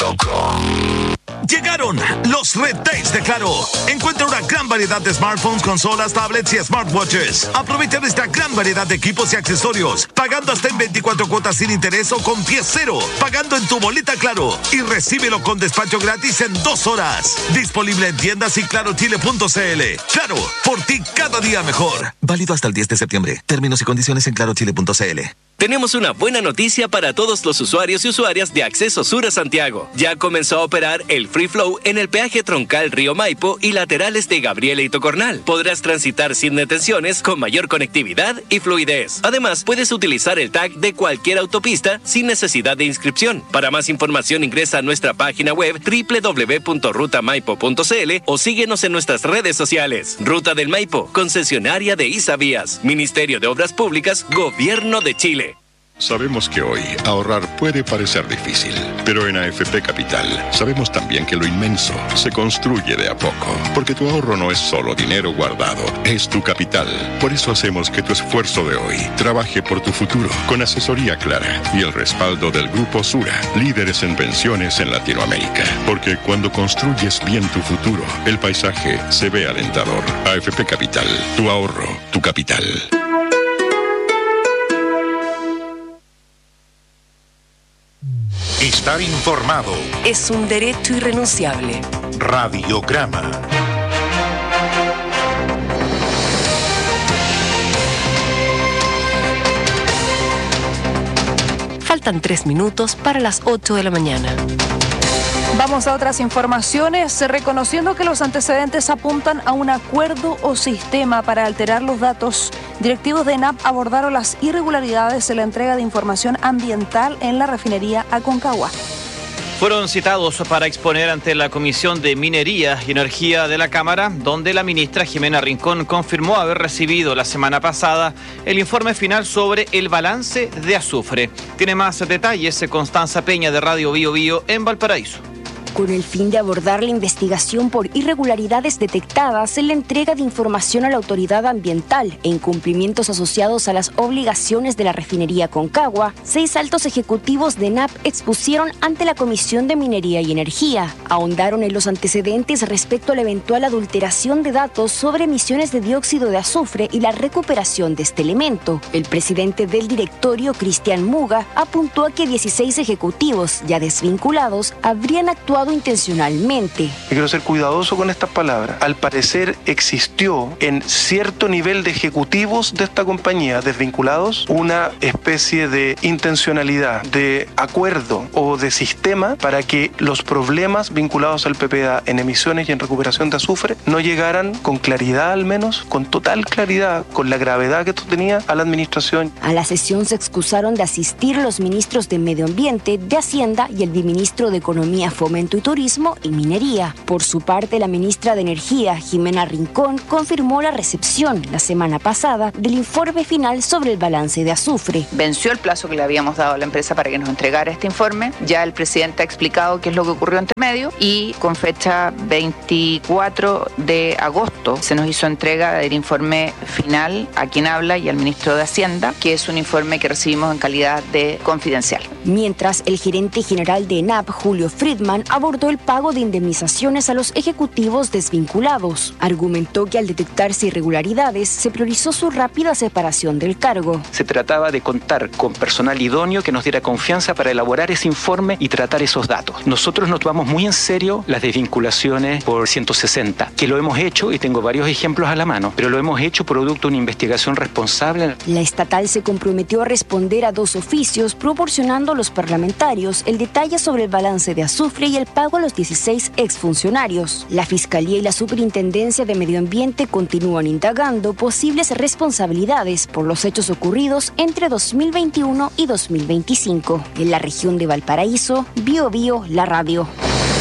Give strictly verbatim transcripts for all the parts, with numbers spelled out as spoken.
punto com. Llegaron los Red Days de Claro. Encuentra una gran variedad de smartphones, consolas, tablets y smartwatches. Aprovecha esta gran variedad de equipos y accesorios, pagando hasta en veinticuatro cuotas sin interés o con pie cero, pagando en tu boleta Claro y recíbelo con despacho gratis en dos horas. Disponible en tiendas y claro chile punto c l. Claro, por ti cada día mejor. Válido hasta el diez de septiembre. Términos y condiciones en claro chile punto c l. Tenemos una buena noticia para todos los usuarios y usuarias de Acceso Sur a Santiago. Ya comenzó a operar el Free Flow en el peaje troncal Río Maipo y laterales de Gabriela y Tocornal. Podrás transitar sin detenciones con mayor conectividad y fluidez. Además, puedes utilizar el tag de cualquier autopista sin necesidad de inscripción. Para más información ingresa a nuestra página web doble u doble u doble u punto ruta maipo punto c l o síguenos en nuestras redes sociales. Ruta del Maipo, concesionaria de Isavías. Ministerio de Obras Públicas, Gobierno de Chile. Sabemos que hoy ahorrar puede parecer difícil, pero en A F P Capital sabemos también que lo inmenso se construye de a poco, porque tu ahorro no es solo dinero guardado, es tu capital. Por eso hacemos que tu esfuerzo de hoy trabaje por tu futuro, con asesoría clara y el respaldo del Grupo Sura, líderes en pensiones en Latinoamérica. Porque cuando construyes bien tu futuro, el paisaje se ve alentador. A F P Capital, tu ahorro, tu capital. Estar informado es un derecho irrenunciable. Radiograma. Faltan tres minutos para las ocho de la mañana. Vamos a otras informaciones, reconociendo que los antecedentes apuntan a un acuerdo o sistema para alterar los datos. Directivos de ENAP abordaron las irregularidades en la entrega de información ambiental en la refinería Aconcagua. Fueron citados para exponer ante la Comisión de Minería y Energía de la Cámara, donde la ministra Jimena Rincón confirmó haber recibido la semana pasada el informe final sobre el balance de azufre. Tiene más detalles Constanza Peña de Radio Bio Bio en Valparaíso. Con el fin de abordar la investigación por irregularidades detectadas en la entrega de información a la autoridad ambiental e incumplimientos asociados a las obligaciones de la refinería Aconcagua, seis altos ejecutivos de ENAP expusieron ante la Comisión de Minería y Energía. Ahondaron en los antecedentes respecto a la eventual adulteración de datos sobre emisiones de dióxido de azufre y la recuperación de este elemento. El presidente del directorio, Cristian Muga, apuntó a que dieciséis ejecutivos ya desvinculados habrían actuado intencionalmente. Quiero ser cuidadoso con estas palabras. Al parecer existió en cierto nivel de ejecutivos de esta compañía desvinculados una especie de intencionalidad, de acuerdo o de sistema para que los problemas vinculados al P P A en emisiones y en recuperación de azufre no llegaran con claridad, al menos con total claridad, con la gravedad que esto tenía, a la administración. A la sesión se excusaron de asistir los ministros de Medio Ambiente, de Hacienda y el viceministro de Economía, Fomento y Turismo y Minería. Por su parte, la ministra de Energía, Jimena Rincón, confirmó la recepción la semana pasada del informe final sobre el balance de azufre. Venció el plazo que le habíamos dado a la empresa para que nos entregara este informe. Ya el presidente ha explicado qué es lo que ocurrió entre medio y con fecha veinticuatro de agosto se nos hizo entrega del informe final a quien habla y al ministro de Hacienda, que es un informe que recibimos en calidad de confidencial. Mientras, el gerente general de ENAP, Julio Friedman, abordó el pago de indemnizaciones a los ejecutivos desvinculados. Argumentó que al detectarse irregularidades se priorizó su rápida separación del cargo. Se trataba de contar con personal idóneo que nos diera confianza para elaborar ese informe y tratar esos datos. Nosotros nos tomamos muy en serio las desvinculaciones por ciento sesenta, que lo hemos hecho y tengo varios ejemplos a la mano, pero lo hemos hecho producto de una investigación responsable. La estatal se comprometió a responder a dos oficios, proporcionando a los parlamentarios el detalle sobre el balance de azufre y el pago a los dieciséis exfuncionarios. La Fiscalía y la Superintendencia de Medio Ambiente continúan indagando posibles responsabilidades por los hechos ocurridos entre dos mil veintiuno y dos mil veinticinco. En la región de Valparaíso, Bio Bio, la radio.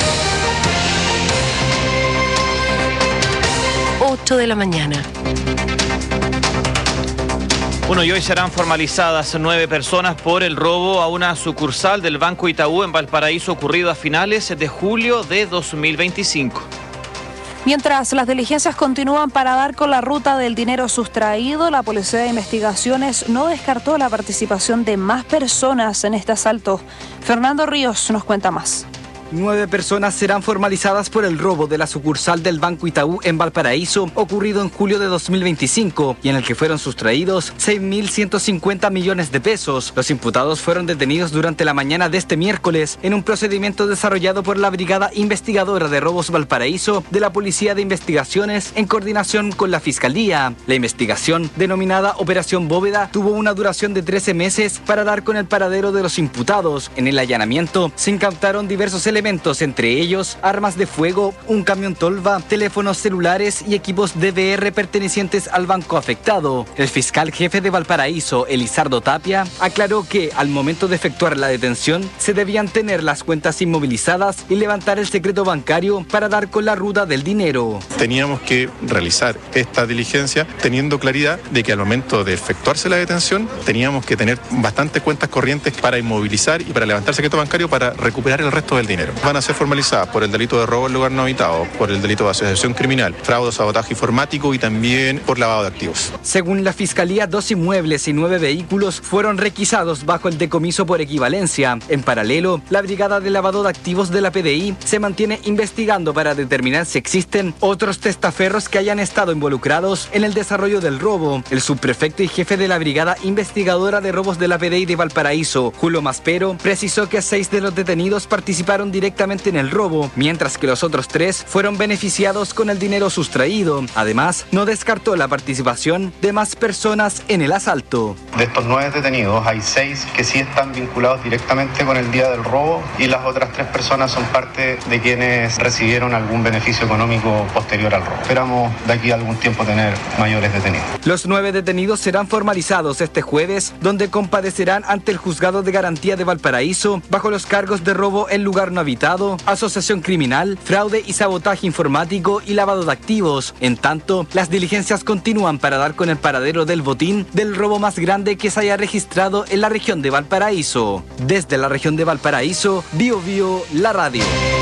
ocho de la mañana. Bueno, y hoy serán formalizadas nueve personas por el robo a una sucursal del Banco Itaú en Valparaíso ocurrido a finales de julio de dos mil veinticinco. Mientras las diligencias continúan para dar con la ruta del dinero sustraído, la Policía de Investigaciones no descartó la participación de más personas en este asalto. Fernando Ríos nos cuenta más. Nueve personas serán formalizadas por el robo de la sucursal del Banco Itaú en Valparaíso, ocurrido en julio de dos mil veinticinco, y en el que fueron sustraídos seis mil ciento cincuenta millones de pesos. Los imputados fueron detenidos durante la mañana de este miércoles en un procedimiento desarrollado por la Brigada Investigadora de Robos Valparaíso de la Policía de Investigaciones en coordinación con la Fiscalía. La investigación, denominada Operación Bóveda, tuvo una duración de trece meses para dar con el paradero de los imputados. En el allanamiento se incautaron diversos elementos, entre ellos armas de fuego, un camión tolva, teléfonos celulares y equipos D V R pertenecientes al banco afectado. El fiscal jefe de Valparaíso, Elizardo Tapia, aclaró que al momento de efectuar la detención se debían tener las cuentas inmovilizadas y levantar el secreto bancario para dar con la ruta del dinero. Teníamos que realizar esta diligencia teniendo claridad de que al momento de efectuarse la detención teníamos que tener bastantes cuentas corrientes para inmovilizar y para levantar el secreto bancario para recuperar el resto del dinero. Van a ser formalizadas por el delito de robo en lugar no habitado, por el delito de asociación criminal, fraude, sabotaje informático y también por lavado de activos. Según la Fiscalía, dos inmuebles y nueve vehículos fueron requisados bajo el decomiso por equivalencia. En paralelo, la Brigada de Lavado de Activos de la P D I se mantiene investigando para determinar si existen otros testaferros que hayan estado involucrados en el desarrollo del robo. El subprefecto y jefe de la Brigada Investigadora de Robos de la P D I de Valparaíso, Julio Maspero, precisó que seis de los detenidos participaron directamente en el robo, mientras que los otros tres fueron beneficiados con el dinero sustraído. Además, no descartó la participación de más personas en el asalto. De estos nueve detenidos, hay seis que sí están vinculados directamente con el día del robo y las otras tres personas son parte de quienes recibieron algún beneficio económico posterior al robo. Esperamos de aquí a algún tiempo tener mayores detenidos. Los nueve detenidos serán formalizados este jueves, donde compadecerán ante el Juzgado de Garantía de Valparaíso bajo los cargos de robo en lugar no habitado, asociación criminal, fraude y sabotaje informático y lavado de activos. En tanto, las diligencias continúan para dar con el paradero del botín del robo más grande que se haya registrado en la región de Valparaíso. Desde la región de Valparaíso, Bio Bio, la radio.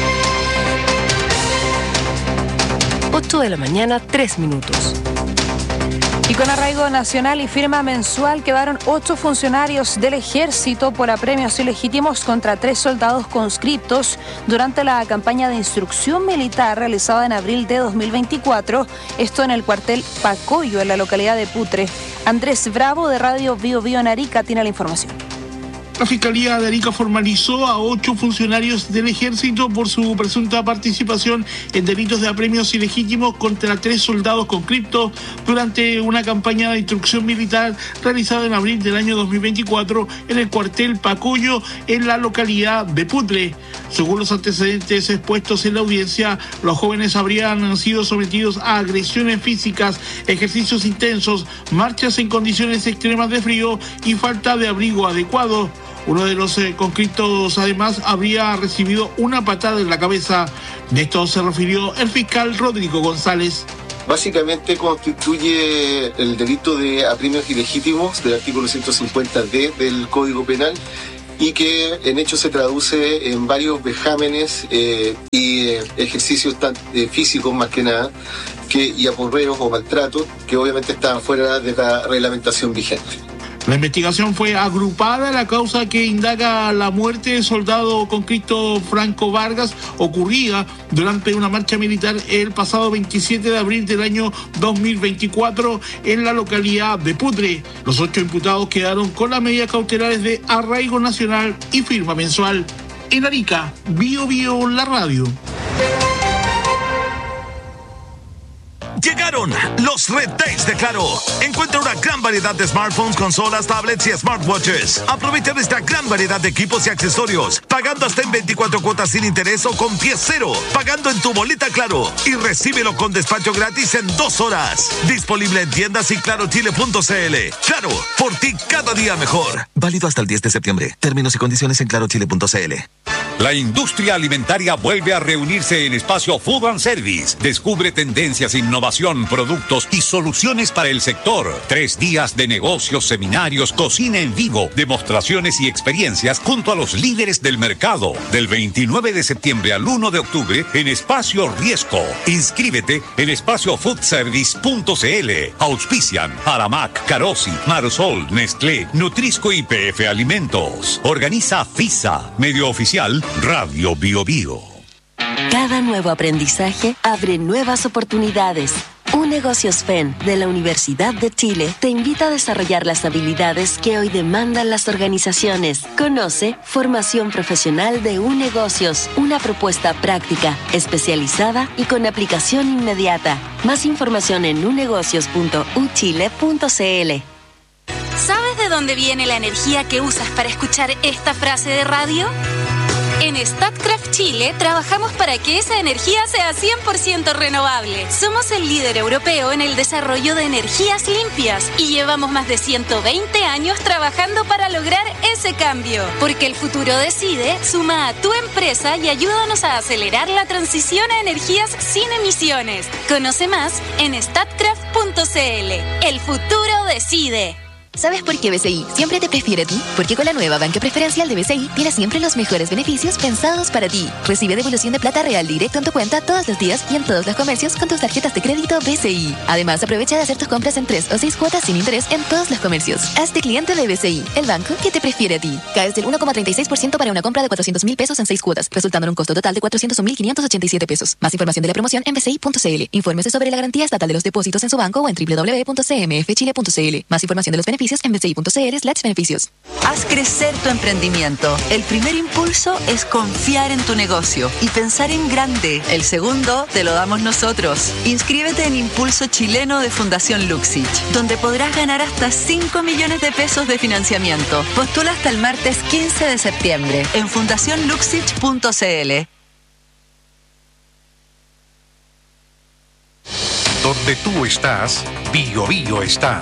ocho de la mañana, tres minutos. Y con arraigo nacional y firma mensual quedaron ocho funcionarios del ejército por apremios ilegítimos contra tres soldados conscriptos durante la campaña de instrucción militar realizada en abril de dos mil veinticuatro, esto en el cuartel Pacoyo, en la localidad de Putre. Andrés Bravo, de Radio Bio Bio en Arica, tiene la información. La Fiscalía de Arica formalizó a ocho funcionarios del Ejército por su presunta participación en delitos de apremios ilegítimos contra tres soldados conscriptos durante una campaña de instrucción militar realizada en abril del año dos mil veinticuatro en el cuartel Pacoyo, en la localidad de Putre. Según los antecedentes expuestos en la audiencia, los jóvenes habrían sido sometidos a agresiones físicas, ejercicios intensos, marchas en condiciones extremas de frío y falta de abrigo adecuado. Uno de los eh, conscriptos además habría recibido una patada en la cabeza. De esto se refirió el fiscal Rodrigo González. Básicamente constituye el delito de apremios ilegítimos del artículo ciento cincuenta D del Código Penal y que en hecho se traduce en varios vejámenes eh, y eh, ejercicios tan, eh, físicos más que nada que, y aporreos o maltratos que obviamente están fuera de la reglamentación vigente. La investigación fue agrupada a la causa que indaga la muerte del soldado conscripto Franco Vargas, ocurrida durante una marcha militar el pasado veintisiete de abril del año dos mil veinticuatro en la localidad de Putre. Los ocho imputados quedaron con las medidas cautelares de arraigo nacional y firma mensual. En Arica, Bio Bio, la radio. Llegaron los Red Days de Claro. Encuentra una gran variedad de smartphones, consolas, tablets y smartwatches. Aprovecha nuestra gran variedad de equipos y accesorios, pagando hasta en veinticuatro cuotas sin interés o con pie cero, pagando en tu boleta Claro y recíbelo con despacho gratis en dos horas. Disponible en tiendas y claro chile punto c l. Claro, por ti cada día mejor. Válido hasta el diez de septiembre. Términos y condiciones en claro chile punto c l. La industria alimentaria vuelve a reunirse en Espacio Food and Service. Descubre tendencias, innovación, productos y soluciones para el sector. Tres días de negocios, seminarios, cocina en vivo, demostraciones y experiencias junto a los líderes del mercado. Del veintinueve de septiembre al uno de octubre en Espacio Riesco. Inscríbete en espacio food service punto c l. Auspician Aramac, Carosi, Marosol, Nestlé, Nutrisco y P F Alimentos. Organiza FISA, medio oficial Radio Bio Bio. Cada nuevo aprendizaje abre nuevas oportunidades. UNegocios F E N de la Universidad de Chile te invita a desarrollar las habilidades que hoy demandan las organizaciones. Conoce Formación Profesional de UNegocios, una propuesta práctica, especializada y con aplicación inmediata. Más información en unegocios punto u chile punto c l. ¿Sabes de dónde viene la energía que usas para escuchar esta frase de radio? En Statkraft Chile trabajamos para que esa energía sea cien por ciento renovable. Somos el líder europeo en el desarrollo de energías limpias y llevamos más de ciento veinte años trabajando para lograr ese cambio. Porque el futuro decide, suma a tu empresa y ayúdanos a acelerar la transición a energías sin emisiones. Conoce más en statkraft punto c l. El futuro decide. ¿Sabes por qué B C I siempre te prefiere a ti? Porque con la nueva banca preferencial de B C I tienes siempre los mejores beneficios pensados para ti. Recibe devolución de plata real directo en tu cuenta todos los días y en todos los comercios con tus tarjetas de crédito B C I. Además, aprovecha de hacer tus compras en tres o seis cuotas sin interés en todos los comercios. Hazte cliente de B C I, el banco que te prefiere a ti. Caes del uno coma treinta y seis por ciento para una compra de cuatrocientos mil pesos en seis cuotas, resultando en un costo total de cuatrocientos mil quinientos ochenta y siete pesos. Más información de la promoción en b c i punto c l. Infórmese sobre la garantía estatal de los depósitos en su banco o en w w w punto c m f chile punto c l. Más información de los beneficios en b c i punto c l slash beneficios. Haz crecer tu emprendimiento. El primer impulso es confiar en tu negocio y pensar en grande. El segundo te lo damos nosotros. Inscríbete en Impulso Chileno de Fundación Luxich, donde podrás ganar hasta cinco millones de pesos de financiamiento. Postula hasta el martes quince de septiembre en fundación luxich punto c l. Donde tú estás, Bio Bio está.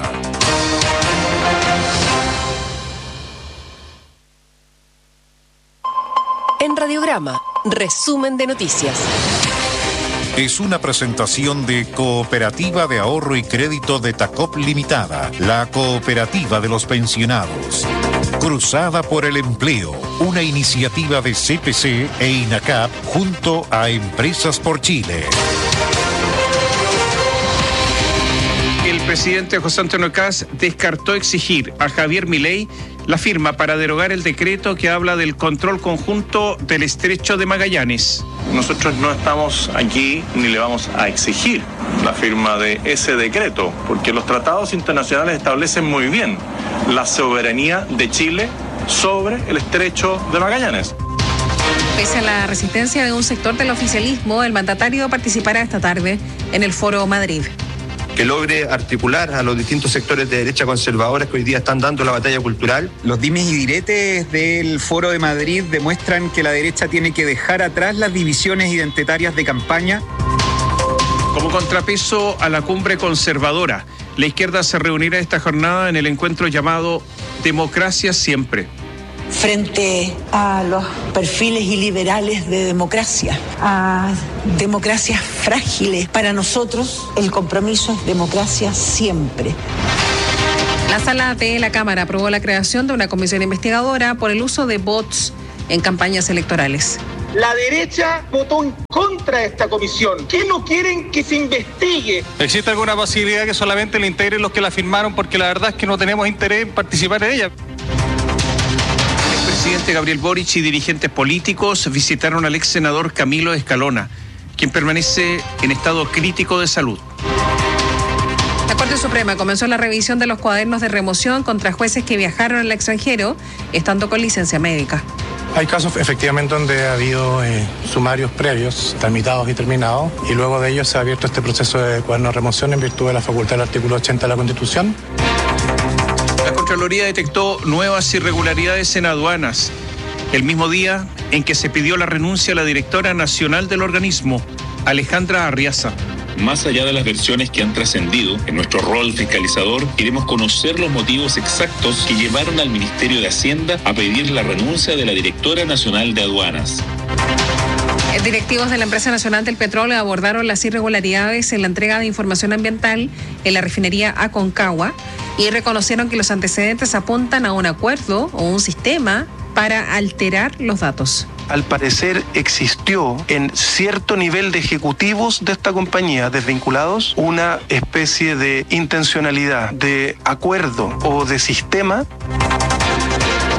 En Radiograma, resumen de noticias. Es una presentación de Cooperativa de Ahorro y Crédito de Tacop Limitada, la cooperativa de los pensionados. Cruzada por el Empleo, una iniciativa de C P C e INACAP junto a Empresas por Chile. El presidente José Antonio Kast descartó exigir a Javier Milei la firma para derogar el decreto que habla del control conjunto del Estrecho de Magallanes. Nosotros no estamos aquí ni le vamos a exigir la firma de ese decreto, porque los tratados internacionales establecen muy bien la soberanía de Chile sobre el Estrecho de Magallanes. Pese a la resistencia de un sector del oficialismo, el mandatario participará esta tarde en el Foro Madrid. Que logre articular a los distintos sectores de derecha conservadores que hoy día están dando la batalla cultural. Los dimes y diretes del Foro de Madrid demuestran que la derecha tiene que dejar atrás las divisiones identitarias de campaña. Como contrapeso a la cumbre conservadora, la izquierda se reunirá esta jornada en el encuentro llamado Democracia Siempre. Frente a los perfiles iliberales de democracia, a democracias frágiles. Para nosotros el compromiso es democracia siempre. La sala de la Cámara aprobó la creación de una comisión investigadora por el uso de bots en campañas electorales. La derecha votó en contra de esta comisión. ¿Qué no quieren que se investigue? ¿Existe alguna posibilidad que solamente la integren los que la firmaron? Porque la verdad es que no tenemos interés en participar en ella. El presidente Gabriel Boric y dirigentes políticos visitaron al ex senador Camilo Escalona, quien permanece en estado crítico de salud. La Corte Suprema comenzó la revisión de los cuadernos de remoción contra jueces que viajaron al extranjero, estando con licencia médica. Hay casos efectivamente donde ha habido eh, sumarios previos, tramitados y terminados, y luego de ellos se ha abierto este proceso de cuaderno de remoción en virtud de la facultad del artículo ochenta de la Constitución. La Contraloría detectó nuevas irregularidades en aduanas, el mismo día en que se pidió la renuncia a la directora nacional del organismo, Alejandra Arriaza. Más allá de las versiones que han trascendido, en nuestro rol fiscalizador queremos conocer los motivos exactos que llevaron al Ministerio de Hacienda a pedir la renuncia de la directora nacional de aduanas. Directivos de la Empresa Nacional del Petróleo abordaron las irregularidades en la entrega de información ambiental en la refinería Aconcagua y reconocieron que los antecedentes apuntan a un acuerdo o un sistema para alterar los datos. Al parecer existió en cierto nivel de ejecutivos de esta compañía desvinculados una especie de intencionalidad, de acuerdo o de sistema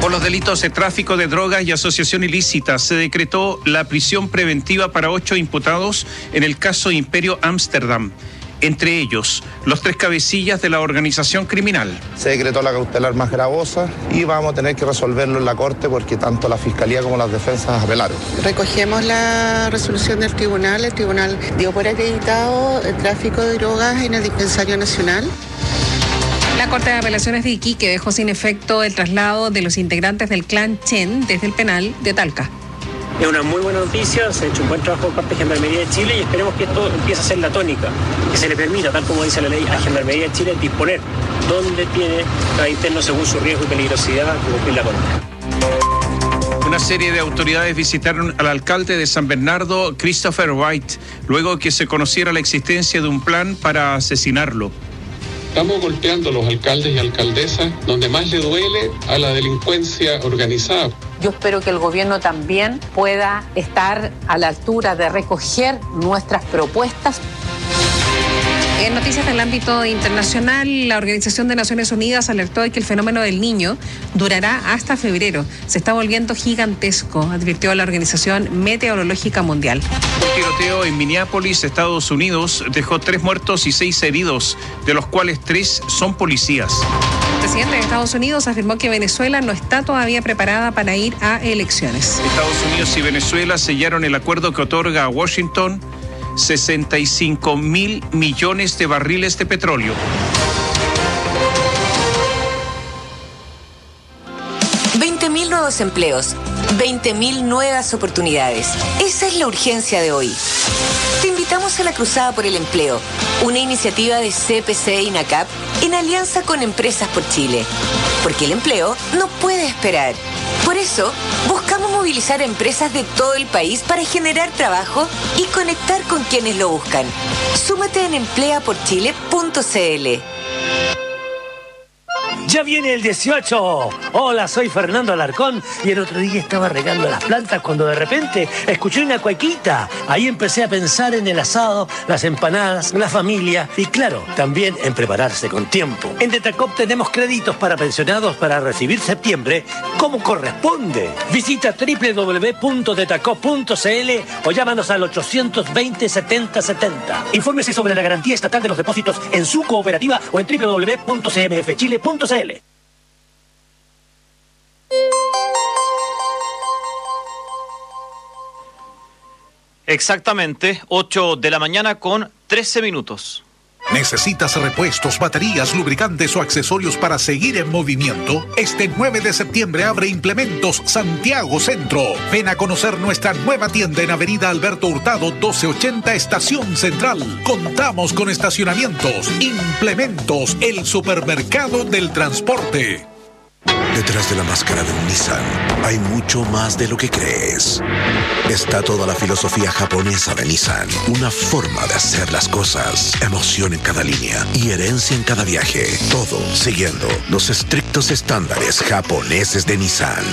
Por los delitos de tráfico de drogas y asociación ilícita, se decretó la prisión preventiva para ocho imputados en el caso Imperio Ámsterdam. Entre ellos, los tres cabecillas de la organización criminal. Se decretó la cautelar más gravosa y vamos a tener que resolverlo en la Corte porque tanto la Fiscalía como las defensas apelaron. Recogemos la resolución del tribunal. El tribunal dio por acreditado el tráfico de drogas en el dispensario nacional. La Corte de Apelaciones de Iquique dejó sin efecto el traslado de los integrantes del clan Chen desde el penal de Talca. Es una muy buena noticia, se ha hecho un buen trabajo por parte de Gendarmería de Chile y esperemos que esto empiece a ser la tónica, que se le permita, tal como dice la ley, a Gendarmería de Chile disponer dónde tiene cada interno según su riesgo y peligrosidad que cumplir la condena. Una serie de autoridades visitaron al alcalde de San Bernardo, Christopher White, luego que se conociera la existencia de un plan para asesinarlo. Estamos golpeando a los alcaldes y alcaldesas donde más le duele a la delincuencia organizada. Yo espero que el gobierno también pueda estar a la altura de recoger nuestras propuestas. En noticias del ámbito internacional, la Organización de Naciones Unidas alertó de que el fenómeno del Niño durará hasta febrero. Se está volviendo gigantesco, advirtió la Organización Meteorológica Mundial. Un tiroteo en Minneapolis, Estados Unidos, dejó tres muertos y seis heridos, de los cuales tres son policías. El presidente de Estados Unidos afirmó que Venezuela no está todavía preparada para ir a elecciones. Estados Unidos y Venezuela sellaron el acuerdo que otorga a Washington sesenta y cinco mil millones de barriles de petróleo. veinte mil nuevos empleos, veinte mil nuevas oportunidades. Esa es la urgencia de hoy. Te invitamos a la Cruzada por el Empleo, una iniciativa de C P C e INACAP en alianza con Empresas por Chile. Porque el empleo no puede esperar. Por eso, buscamos movilizar a empresas de todo el país para generar trabajo y conectar con quienes lo buscan. Súmate en emplea por chile punto c l. ¡Ya viene el dieciocho! Hola, soy Fernando Alarcón y el otro día estaba regando las plantas cuando de repente escuché una cuequita. Ahí empecé a pensar en el asado, las empanadas, la familia y claro, también en prepararse con tiempo. En Detacop tenemos créditos para pensionados para recibir septiembre como corresponde. Visita doble u doble u doble u punto detacop punto c l o llámanos al ochocientos veinte, setenta setenta. Infórmese sobre la garantía estatal de los depósitos en su cooperativa o en doble u doble u doble u punto c m f chile punto c l. Exactamente, ocho de la mañana con trece minutos. ¿Necesitas repuestos, baterías, lubricantes o accesorios para seguir en movimiento? Este nueve de septiembre abre Implementos Santiago Centro. Ven a conocer nuestra nueva tienda en Avenida Alberto Hurtado doce ochenta, Estación Central. Contamos con estacionamientos. Implementos, el supermercado del transporte. Detrás de la máscara de un Nissan hay mucho más de lo que crees. Está toda la filosofía japonesa de Nissan, una forma de hacer las cosas, emoción en cada línea y herencia en cada viaje. Todo siguiendo los estrictos estándares japoneses de Nissan.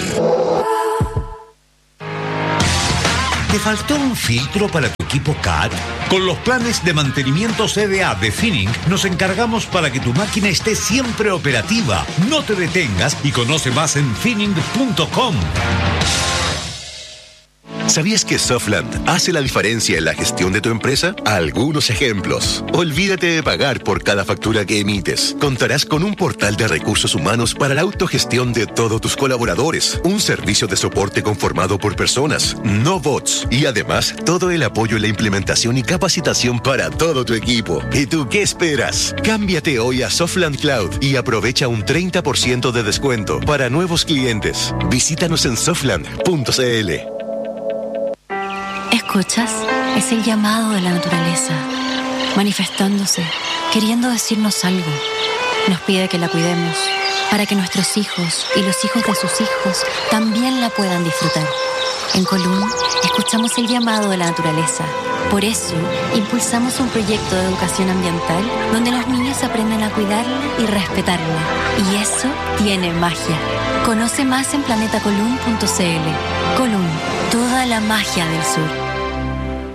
¿Te faltó un filtro para tu equipo C A D? Con los planes de mantenimiento C D A de Finning nos encargamos para que tu máquina esté siempre operativa. No te detengas y conoce más en finning punto com. ¿Sabías que Softland hace la diferencia en la gestión de tu empresa? Algunos ejemplos. Olvídate de pagar por cada factura que emites. Contarás con un portal de recursos humanos para la autogestión de todos tus colaboradores. Un servicio de soporte conformado por personas, no bots. Y además, todo el apoyo en la implementación y capacitación para todo tu equipo. ¿Y tú qué esperas? Cámbiate hoy a Softland Cloud y aprovecha un treinta por ciento de descuento para nuevos clientes. Visítanos en softland punto c l. ¿Escuchas? Es el llamado de la naturaleza, manifestándose, queriendo decirnos algo. Nos pide que la cuidemos, para que nuestros hijos y los hijos de sus hijos también la puedan disfrutar. En Colún, escuchamos el llamado de la naturaleza. Por eso, impulsamos un proyecto de educación ambiental donde los niños aprenden a cuidarla y respetarla. Y eso tiene magia. Conoce más en planeta colún punto c l. Colún, toda la magia del sur.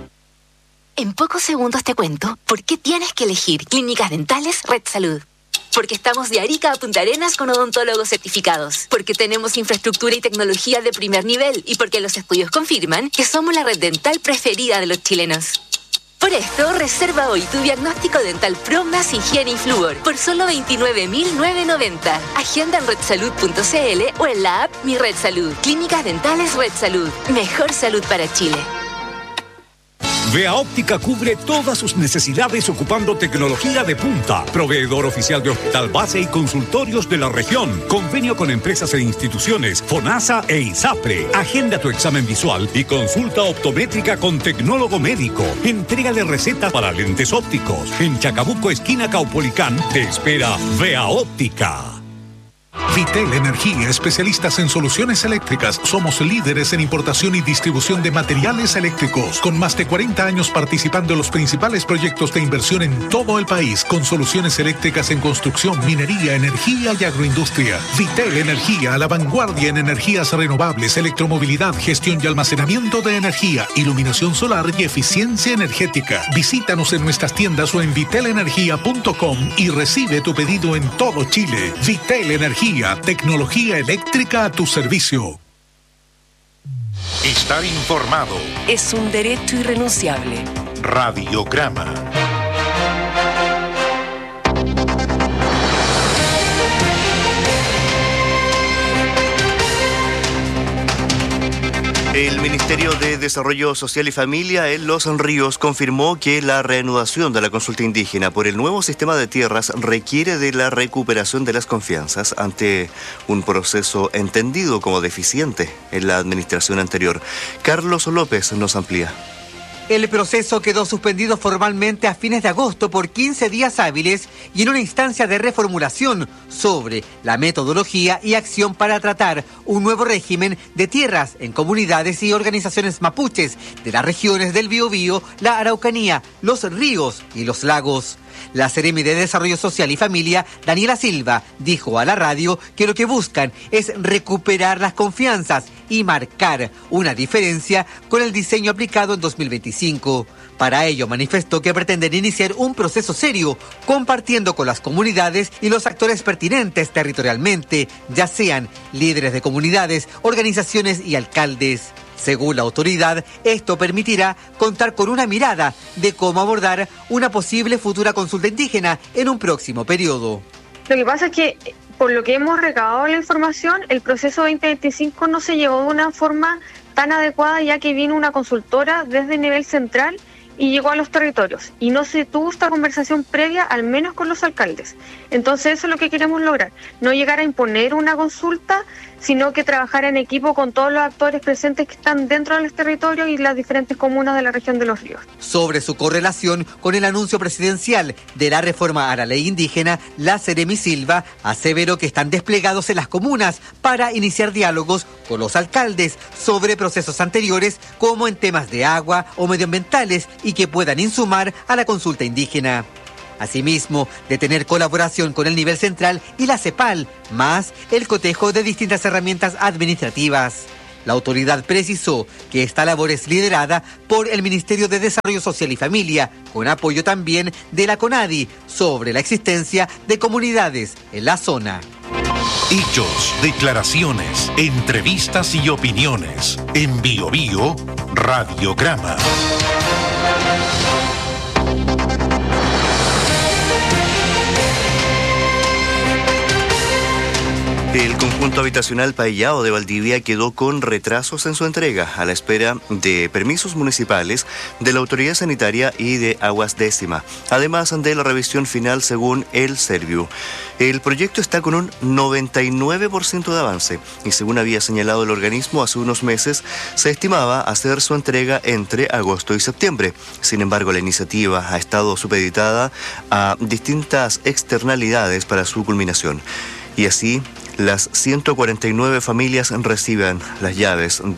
En pocos segundos te cuento por qué tienes que elegir Clínicas Dentales Red Salud. Porque estamos de Arica a Punta Arenas con odontólogos certificados. Porque tenemos infraestructura y tecnología de primer nivel. Y porque los estudios confirman que somos la red dental preferida de los chilenos. Por esto, reserva hoy tu diagnóstico dental Pro más higiene y flúor por solo veintinueve mil novecientos noventa. Agenda en red salud punto c l o en la app Mi Red Salud. Clínicas Dentales Red Salud. Mejor salud para Chile. Vea Óptica cubre todas sus necesidades ocupando tecnología de punta. Proveedor oficial de hospital base y consultorios de la región. Convenio con empresas e instituciones, FONASA e ISAPRE. Agenda tu examen visual y consulta optométrica con tecnólogo médico. Entrégale recetas para lentes ópticos. En Chacabuco, esquina Caupolicán, te espera Vea Óptica. Vitel Energía, especialistas en soluciones eléctricas. Somos líderes en importación y distribución de materiales eléctricos, con más de cuarenta años participando en los principales proyectos de inversión en todo el país, con soluciones eléctricas en construcción, minería, energía y agroindustria. Vitel Energía, a la vanguardia en energías renovables, electromovilidad, gestión y almacenamiento de energía, iluminación solar y eficiencia energética. Visítanos en nuestras tiendas o en vitel energía punto com y recibe tu pedido en todo Chile. Vitel Energía, tecnología eléctrica a tu servicio. Estar informado es un derecho irrenunciable. Radiograma. El Ministerio de Desarrollo Social y Familia en Los Ríos confirmó que la reanudación de la consulta indígena por el nuevo sistema de tierras requiere de la recuperación de las confianzas ante un proceso entendido como deficiente en la administración anterior. Carlos López nos amplía. El proceso quedó suspendido formalmente a fines de agosto por quince días hábiles y en una instancia de reformulación sobre la metodología y acción para tratar un nuevo régimen de tierras en comunidades y organizaciones mapuches de las regiones del Biobío, la Araucanía, los ríos y los lagos. La Seremi de Desarrollo Social y Familia, Daniela Silva, dijo a la radio que lo que buscan es recuperar las confianzas y marcar una diferencia con el diseño aplicado en dos mil veinticinco. Para ello manifestó que pretenden iniciar un proceso serio, compartiendo con las comunidades y los actores pertinentes territorialmente, ya sean líderes de comunidades, organizaciones y alcaldes. Según la autoridad, esto permitirá contar con una mirada de cómo abordar una posible futura consulta indígena en un próximo periodo. Lo que pasa es que, por lo que hemos recabado la información, el proceso veinte veinticinco no se llevó de una forma tan adecuada, ya que vino una consultora desde el nivel central y llegó a los territorios. Y no se tuvo esta conversación previa, al menos con los alcaldes. Entonces eso es lo que queremos lograr. No llegar a imponer una consulta, sino que trabajar en equipo con todos los actores presentes que están dentro de los territorios y las diferentes comunas de la región de Los Ríos. Sobre su correlación con el anuncio presidencial de la reforma a la ley indígena, la Seremi Silva aseveró que están desplegados en las comunas para iniciar diálogos con los alcaldes sobre procesos anteriores, como en temas de agua o medioambientales, y que puedan insumar a la consulta indígena. Asimismo, de tener colaboración con el nivel central y la CEPAL, más el cotejo de distintas herramientas administrativas. La autoridad precisó que esta labor es liderada por el Ministerio de Desarrollo Social y Familia, con apoyo también de la CONADI, sobre la existencia de comunidades en la zona. Hechos, declaraciones, entrevistas y opiniones. En Bio Bio, Radiograma. El conjunto habitacional Paillao de Valdivia quedó con retrasos en su entrega, a la espera de permisos municipales, de la autoridad sanitaria y de Aguas Décima, además de la revisión final según el Serviu. El proyecto está con un noventa y nueve por ciento de avance y, según había señalado el organismo hace unos meses, se estimaba hacer su entrega entre agosto y septiembre. Sin embargo, la iniciativa ha estado supeditada a distintas externalidades para su culminación. Y así, las ciento cuarenta y nueve familias reciben las llaves de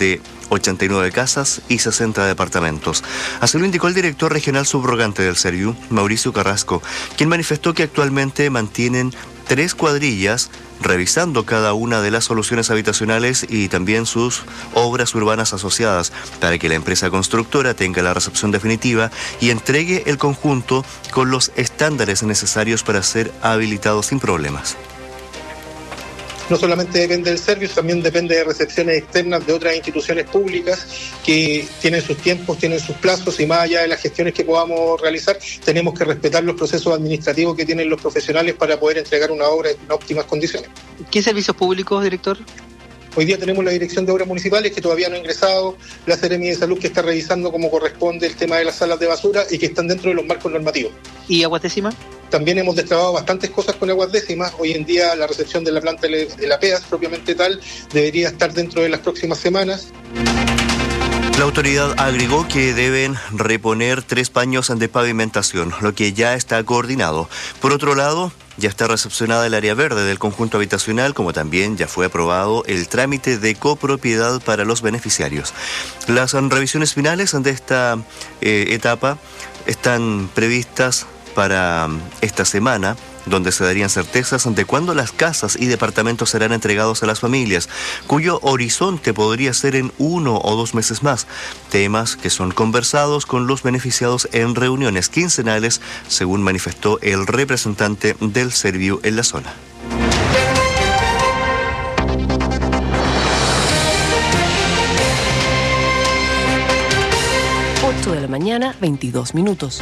ochenta y nueve casas y sesenta departamentos. Así lo indicó el director regional subrogante del Serviu, Mauricio Carrasco, quien manifestó que actualmente mantienen tres cuadrillas revisando cada una de las soluciones habitacionales y también sus obras urbanas asociadas para que la empresa constructora tenga la recepción definitiva y entregue el conjunto con los estándares necesarios para ser habilitado sin problemas. No solamente depende del servicio, también depende de recepciones externas de otras instituciones públicas que tienen sus tiempos, tienen sus plazos y más allá de las gestiones que podamos realizar, tenemos que respetar los procesos administrativos que tienen los profesionales para poder entregar una obra en óptimas condiciones. ¿Qué servicios públicos, director? Hoy día tenemos la Dirección de Obras Municipales que todavía no ha ingresado, la Seremía de Salud que está revisando como corresponde el tema de las salas de basura y que están dentro de los marcos normativos. ¿Y Aguas Décimas? También hemos destrabado bastantes cosas con Aguas Décimas. Hoy en día la recepción de la planta de la P E A S propiamente tal debería estar dentro de las próximas semanas. La autoridad agregó que deben reponer tres paños de pavimentación, lo que ya está coordinado. Por otro lado, ya está recepcionada el área verde del conjunto habitacional, como también ya fue aprobado el trámite de copropiedad para los beneficiarios. Las revisiones finales de esta eh, etapa están previstas para esta semana, donde se darían certezas de cuándo las casas y departamentos serán entregados a las familias, cuyo horizonte podría ser en uno o dos meses más. Temas que son conversados con los beneficiados en reuniones quincenales, según manifestó el representante del Serviu en la zona. ocho de la mañana, veintidós minutos.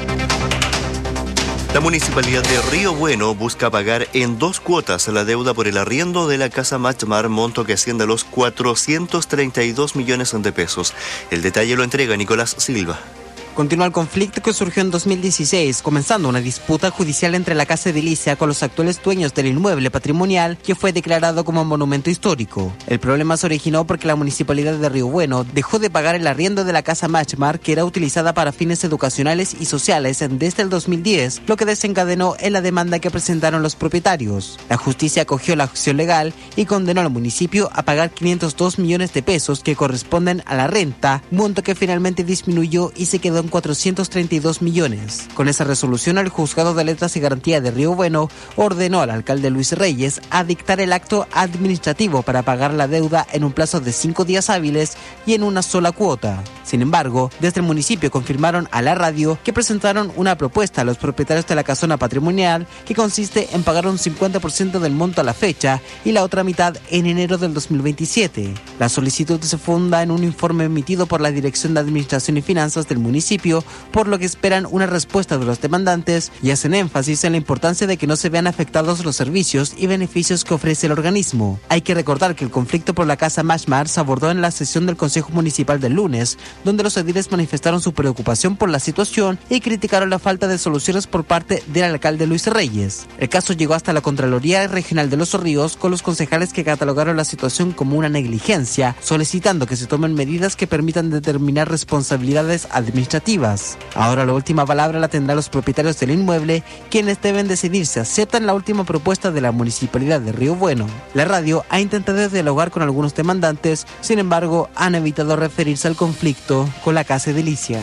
La Municipalidad de Río Bueno busca pagar en dos cuotas la deuda por el arriendo de la Casa Machmar, monto que asciende a los cuatrocientos treinta y dos millones de pesos. El detalle lo entrega Nicolás Silva. Continúa el conflicto que surgió en dos mil dieciséis, comenzando una disputa judicial entre la Casa Edilicia con los actuales dueños del inmueble patrimonial que fue declarado como monumento histórico. El problema se originó porque la Municipalidad de Río Bueno dejó de pagar el arriendo de la Casa Machmar, que era utilizada para fines educacionales y sociales desde el dos mil diez, lo que desencadenó en la demanda que presentaron los propietarios. La justicia acogió la acción legal y condenó al municipio a pagar quinientos dos millones de pesos que corresponden a la renta, monto que finalmente disminuyó y se quedó en cuatrocientos treinta y dos millones. Con esa resolución, el Juzgado de Letras y Garantía de Río Bueno ordenó al alcalde Luis Reyes a dictar el acto administrativo para pagar la deuda en un plazo de cinco días hábiles y en una sola cuota. Sin embargo, desde el municipio confirmaron a la radio que presentaron una propuesta a los propietarios de la casona patrimonial que consiste en pagar un cincuenta por ciento del monto a la fecha y la otra mitad en enero del dos mil veintisiete. La solicitud se funda en un informe emitido por la Dirección de Administración y Finanzas del municipio, por lo que esperan una respuesta de los demandantes y hacen énfasis en la importancia de que no se vean afectados los servicios y beneficios que ofrece el organismo. Hay que recordar que el conflicto por la Casa Machmar se abordó en la sesión del Consejo Municipal del lunes, donde los ediles manifestaron su preocupación por la situación y criticaron la falta de soluciones por parte del alcalde Luis Reyes. El caso llegó hasta la Contraloría Regional de Los Ríos, con los concejales que catalogaron la situación como una negligencia, solicitando que se tomen medidas que permitan determinar responsabilidades administrativas. Ahora la última palabra la tendrán los propietarios del inmueble, quienes deben decidir si aceptan la última propuesta de la Municipalidad de Río Bueno. La radio ha intentado dialogar con algunos demandantes, sin embargo, han evitado referirse al conflicto con la Casa Edilicia.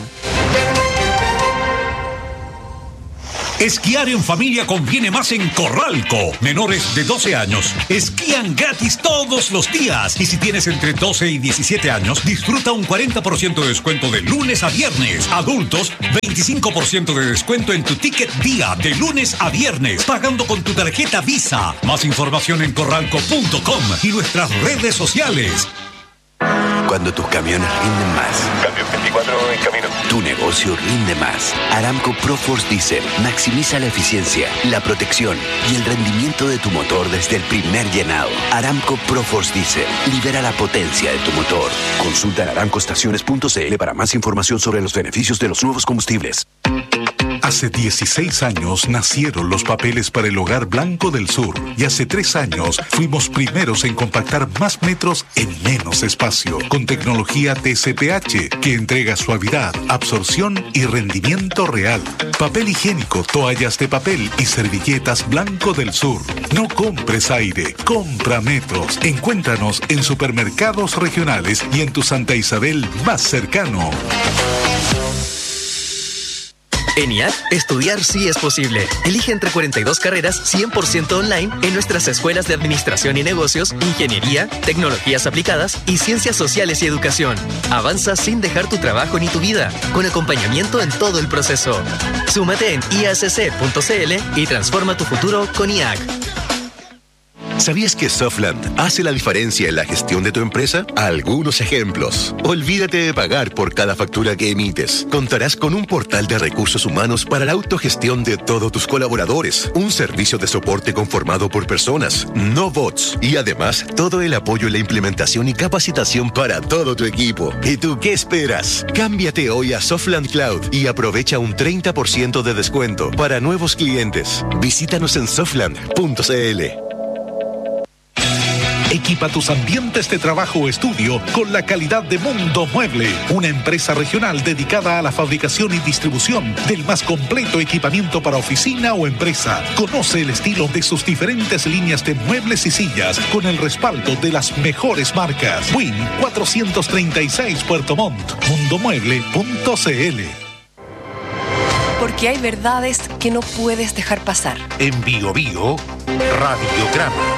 Esquiar en familia conviene más en Corralco. Menores de doce años esquían gratis todos los días. Y si tienes entre doce y diecisiete años, disfruta un cuarenta por ciento de descuento de lunes a viernes. Adultos, veinticinco por ciento de descuento en tu ticket día de lunes a viernes, pagando con tu tarjeta Visa. Más información en corralco punto com y nuestras redes sociales. Cuando tus camiones rinden más. Cambio veinticuatro en camino. Tu negocio rinde más. Aramco ProForce Diesel maximiza la eficiencia, la protección y el rendimiento de tu motor desde el primer llenado. Aramco ProForce Diesel libera la potencia de tu motor. Consulta en aramco estaciones punto c l para más información sobre los beneficios de los nuevos combustibles. Hace dieciséis años nacieron los papeles para el Hogar Blanco del Sur y hace tres años fuimos primeros en compactar más metros en menos espacio con tecnología T C P H que entrega suavidad, absorción y rendimiento real. Papel higiénico, toallas de papel y servilletas Blanco del Sur. No compres aire, compra metros. Encuéntranos en supermercados regionales y en tu Santa Isabel más cercano. En I A C, estudiar sí es posible. Elige entre cuarenta y dos carreras cien por ciento online en nuestras escuelas de Administración y Negocios, Ingeniería, Tecnologías Aplicadas y Ciencias Sociales y Educación. Avanza sin dejar tu trabajo ni tu vida, con acompañamiento en todo el proceso. Súmate en i a c c punto c l y transforma tu futuro con I A C. ¿Sabías que Softland hace la diferencia en la gestión de tu empresa? Algunos ejemplos. Olvídate de pagar por cada factura que emites. Contarás con un portal de recursos humanos para la autogestión de todos tus colaboradores. Un servicio de soporte conformado por personas, no bots. Y además, todo el apoyo en la implementación y capacitación para todo tu equipo. ¿Y tú qué esperas? Cámbiate hoy a Softland Cloud y aprovecha un treinta por ciento de descuento para nuevos clientes. Visítanos en softland punto c l. Equipa tus ambientes de trabajo o estudio con la calidad de Mundo Mueble, una empresa regional dedicada a la fabricación y distribución del más completo equipamiento para oficina o empresa. Conoce el estilo de sus diferentes líneas de muebles y sillas con el respaldo de las mejores marcas. Win cuatrocientos treinta y seis Puerto Montt, mundo mueble punto c l. Porque hay verdades que no puedes dejar pasar. En Bio Bio, Radiograma.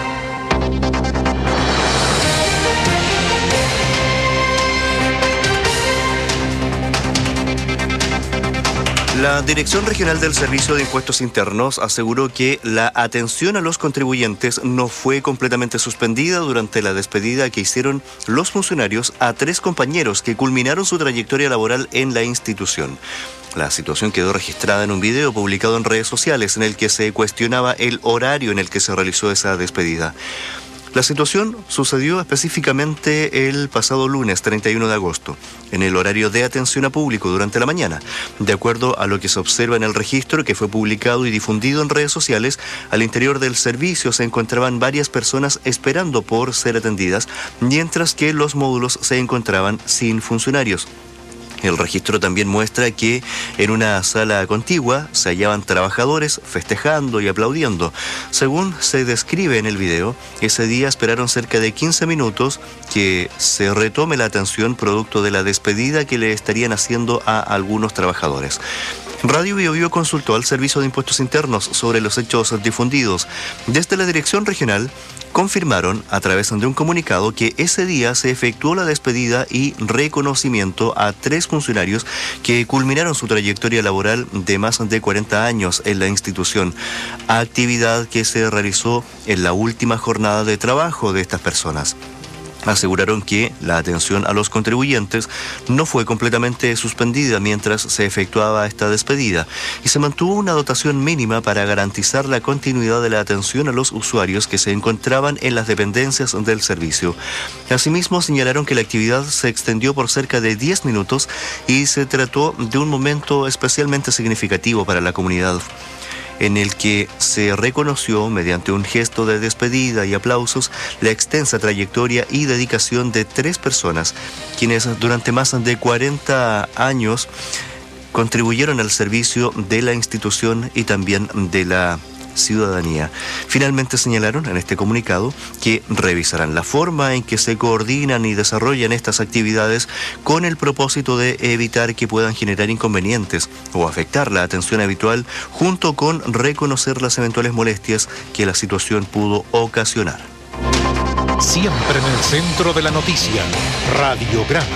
La Dirección Regional del Servicio de Impuestos Internos aseguró que la atención a los contribuyentes no fue completamente suspendida durante la despedida que hicieron los funcionarios a tres compañeros que culminaron su trayectoria laboral en la institución. La situación quedó registrada en un video publicado en redes sociales en el que se cuestionaba el horario en el que se realizó esa despedida. La situación sucedió específicamente el pasado lunes treinta y uno de agosto, en el horario de atención a público durante la mañana. De acuerdo a lo que se observa en el registro que fue publicado y difundido en redes sociales, al interior del servicio se encontraban varias personas esperando por ser atendidas, mientras que los módulos se encontraban sin funcionarios. El registro también muestra que en una sala contigua se hallaban trabajadores festejando y aplaudiendo. Según se describe en el video, ese día esperaron cerca de quince minutos que se retome la atención producto de la despedida que le estarían haciendo a algunos trabajadores. Radio Bio Bio consultó al Servicio de Impuestos Internos sobre los hechos difundidos. Desde la Dirección Regional confirmaron a través de un comunicado que ese día se efectuó la despedida y reconocimiento a tres funcionarios que culminaron su trayectoria laboral de más de cuarenta años en la institución, actividad que se realizó en la última jornada de trabajo de estas personas. Aseguraron que la atención a los contribuyentes no fue completamente suspendida mientras se efectuaba esta despedida y se mantuvo una dotación mínima para garantizar la continuidad de la atención a los usuarios que se encontraban en las dependencias del servicio. Asimismo, señalaron que la actividad se extendió por cerca de diez minutos y se trató de un momento especialmente significativo para la comunidad, en el que se reconoció mediante un gesto de despedida y aplausos la extensa trayectoria y dedicación de tres personas, quienes durante más de cuarenta años contribuyeron al servicio de la institución y también de la ciudadanía. Finalmente señalaron en este comunicado que revisarán la forma en que se coordinan y desarrollan estas actividades con el propósito de evitar que puedan generar inconvenientes o afectar la atención habitual, junto con reconocer las eventuales molestias que la situación pudo ocasionar. Siempre en el centro de la noticia, Radiograma.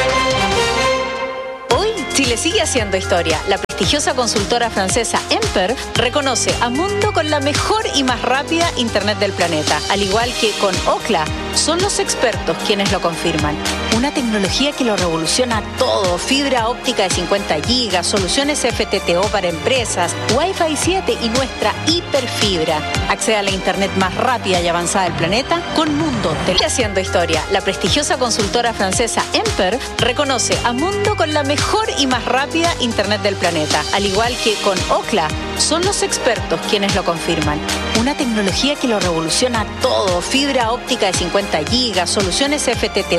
Chile sigue haciendo historia. La prestigiosa consultora francesa Emper reconoce a Mundo con la mejor y más rápida Internet del planeta. Al igual que con Ookla, son los expertos quienes lo confirman. Una tecnología que lo revoluciona todo. Fibra óptica de cincuenta gigas, soluciones F T T O para empresas, Wi-Fi siete y nuestra hiperfibra. Accede a la internet más rápida y avanzada del planeta con Mundo. Sigue haciendo historia. La prestigiosa consultora francesa Emper reconoce a Mundo con la mejor y más rápida internet del planeta. Al igual que con Ookla, son los expertos quienes lo confirman. Una tecnología que lo revoluciona todo. Fibra óptica de cincuenta gigas, soluciones F T T O